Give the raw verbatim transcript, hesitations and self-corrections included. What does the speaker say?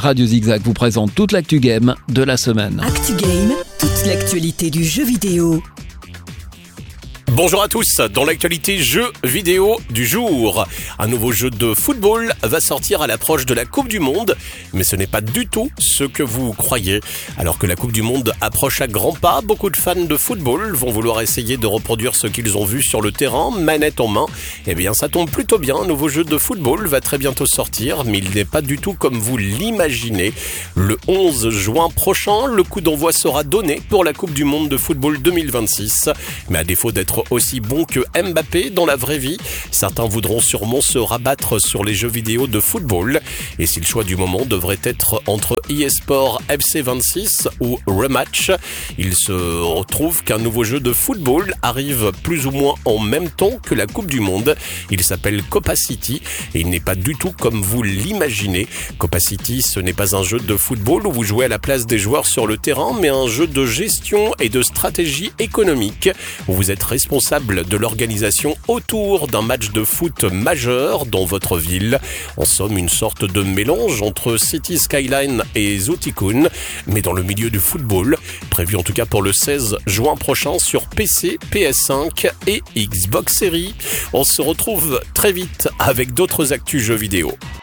Radio Zigzag vous présente toute l'actu game de la semaine. Actu Game, toute l'actualité du jeu vidéo. Bonjour à tous, dans l'actualité jeux vidéo du jour. Un nouveau jeu de football va sortir à l'approche de la Coupe du Monde, mais ce n'est pas du tout ce que vous croyez. Alors que la Coupe du Monde approche à grands pas, beaucoup de fans de football vont vouloir essayer de reproduire ce qu'ils ont vu sur le terrain, manette en main. Eh bien ça tombe plutôt bien, un nouveau jeu de football va très bientôt sortir, mais il n'est pas du tout comme vous l'imaginez. Le onze juin prochain, le coup d'envoi sera donné pour la Coupe du Monde de football deux mille vingt-six. Mais à défaut d'être aussi bon que Mbappé dans la vraie vie, certains voudront sûrement se rabattre sur les jeux vidéo de football. Et si le choix du moment devrait être entre eSport F C vingt-six ou Rematch, il se retrouve qu'un nouveau jeu de football arrive plus ou moins en même temps que la Coupe du Monde. Il s'appelle Copa City et il n'est pas du tout comme vous l'imaginez. Copa City, ce n'est pas un jeu de football où vous jouez à la place des joueurs sur le terrain, mais un jeu de gestion et de stratégie économique où vous êtes responsable de l'organisation autour d'un match de foot majeur dans votre ville. En somme, une sorte de mélange entre City Skyline et Zoo Tycoon, mais dans le milieu du football, prévu en tout cas pour le seize juin prochain sur P C, P S cinq et Xbox Series. On se retrouve très vite avec d'autres actus jeux vidéo.